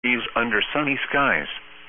degrees under sunny skies.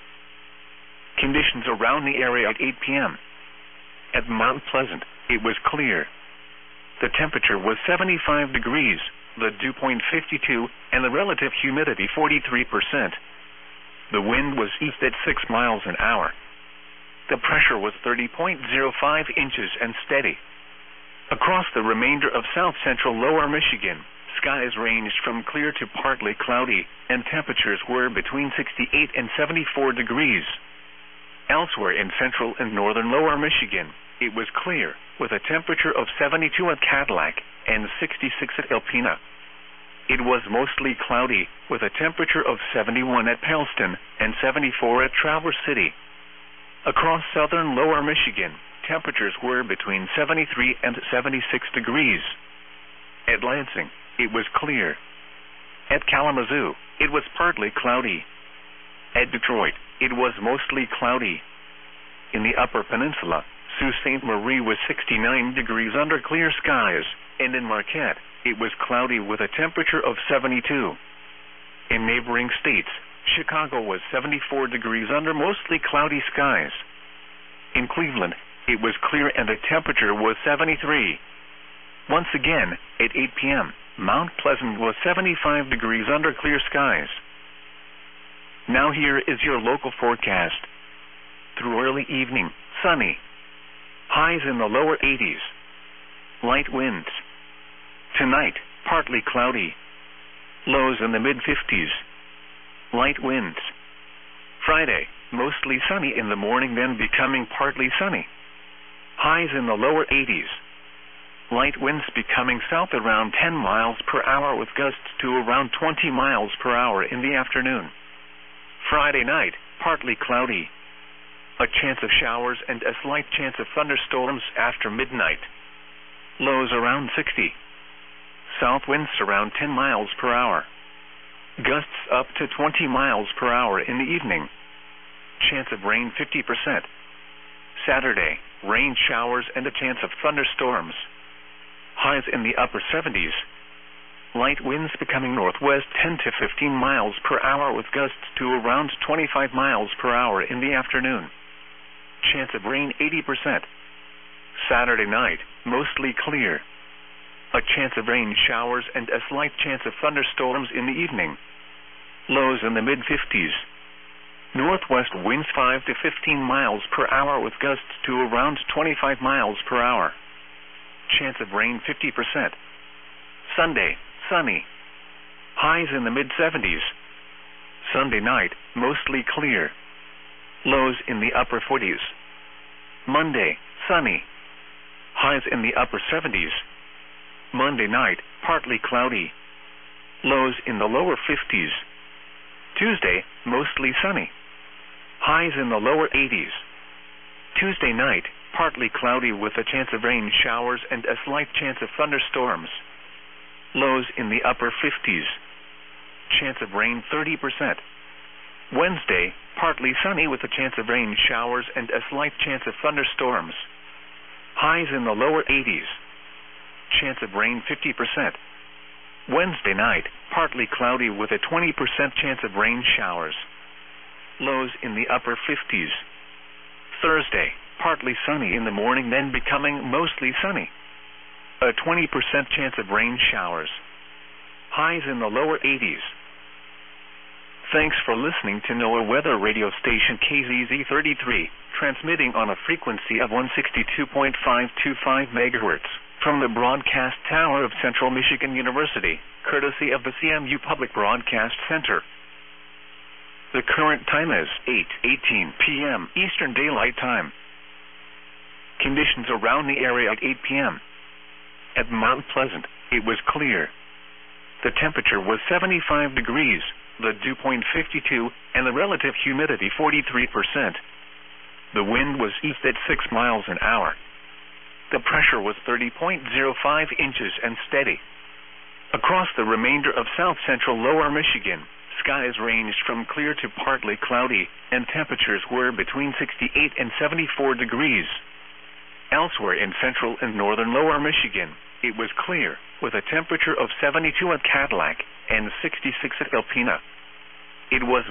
Conditions around the area at 8 p.m. At Mount Pleasant, it was clear. The temperature was 75 degrees, the dew point 52, and the relative humidity 43%. The wind was east at 6 miles an hour. The pressure was 30.05 inches and steady. Across the remainder of south-central lower Michigan, skies ranged from clear to partly cloudy, and temperatures were between 68 and 74 degrees. Elsewhere in central and northern lower Michigan, it was clear, with a temperature of 72 at Cadillac and 66 at Alpena. It was mostly cloudy, with a temperature of 71 at Pellston and 74 at Traverse City. Across southern lower Michigan, temperatures were between 73 and 76 degrees. At Lansing, it was clear. At Kalamazoo, it was partly cloudy. At Detroit, it was mostly cloudy. In the Upper Peninsula, Sault Ste. Marie was 69 degrees under clear skies, and in Marquette, it was cloudy with a temperature of 72. In neighboring states, Chicago was 74 degrees under mostly cloudy skies. In Cleveland, it was clear and the temperature was 73. Once again, at 8 p.m., Mount Pleasant was 75 degrees under clear skies. Now here is your local forecast. Through early evening, sunny. Highs in the lower 80s. Light winds. Tonight, partly cloudy. Lows in the mid-50s. Light winds. Friday, mostly sunny in the morning, then becoming partly sunny. Highs in the lower 80s. Light winds becoming south around 10 miles per hour with gusts to around 20 miles per hour in the afternoon. Friday night, partly cloudy. A chance of showers and a slight chance of thunderstorms after midnight. Lows around 60. South winds around 10 miles per hour. Gusts up to 20 miles per hour in the evening. Chance of rain 50%. Saturday, rain showers and a chance of thunderstorms. Highs in the upper 70s. Light winds becoming northwest 10 to 15 miles per hour with gusts to around 25 miles per hour in the afternoon. Chance of rain 80%. Saturday night, mostly clear. A chance of rain showers and a slight chance of thunderstorms in the evening. Lows in the mid-50s. Northwest winds 5 to 15 miles per hour with gusts to around 25 miles per hour. Chance of rain 50%. Sunday, sunny. Highs in the mid-70s. Sunday night, mostly clear. Lows in the upper 40s. Monday, sunny. Highs in the upper 70s. Monday night, partly cloudy. Lows in the lower 50s. Tuesday, mostly sunny. Highs in the lower 80s. Tuesday night, partly cloudy with a chance of rain showers and a slight chance of thunderstorms. Lows in the upper 50s. Chance of rain 30%. Wednesday, partly sunny with a chance of rain showers and a slight chance of thunderstorms. Highs in the lower 80s. Chance of rain 50%. Wednesday night, partly cloudy with a 20% chance of rain showers. Lows in the upper 50s. Thursday, partly sunny in the morning, then becoming mostly sunny. A 20% chance of rain showers. Highs in the lower 80s. Thanks for listening to NOAA Weather Radio Station KZZ33, transmitting on a frequency of 162.525 MHz from the broadcast tower of Central Michigan University, courtesy of the CMU Public Broadcast Center. The current time is 8:18 p.m. Eastern Daylight Time. Conditions around the area at 8 p.m. At Mount Pleasant, it was clear. The temperature was 75 degrees, the dew point 52, and the relative humidity 43%. The wind was east at 6 miles an hour. The pressure was 30.05 inches and steady. Across the remainder of south-central lower Michigan, skies ranged from clear to partly cloudy, and temperatures were between 68 and 74 degrees. Elsewhere in central and northern lower Michigan, it was clear, with a temperature of 72 at Cadillac and 66 at Alpena. It was